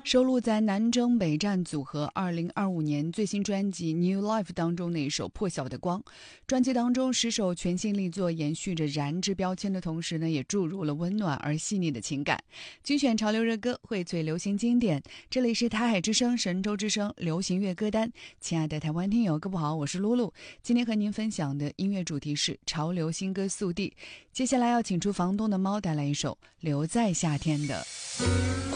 收录在南征北战组合2025年最新专辑《New Life》当中的一首《破晓的光》。专辑当中10首全新力作延续着燃之标签的同时呢，也注入了温暖而细腻的情感。精选潮流热歌，荟萃流行经典。这里是台海之声、神州之声流行乐歌单。亲爱的台湾听友，各位好，我是露露。今天和您分享的音乐主题是潮流新歌速递。接下来要请出房东的猫带来一首《留在夏天的》。